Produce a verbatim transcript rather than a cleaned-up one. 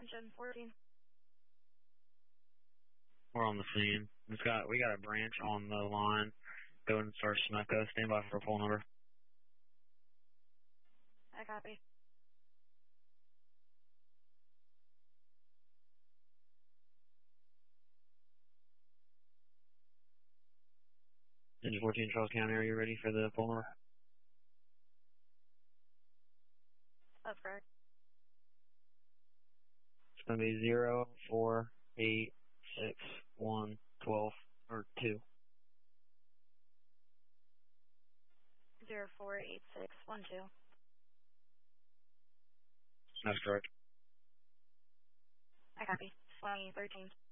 Attention, fourteen. We're on the scene. It's got we got a branch on the line. Go and start Smecco. Stand by for a full number. I copy. Engine fourteen, Charles County, are you ready for the full number? That's correct. It's going to be zero four eight six one twelve or two. Zero four eight six one two. That's correct. I copy. Twenty thirteen.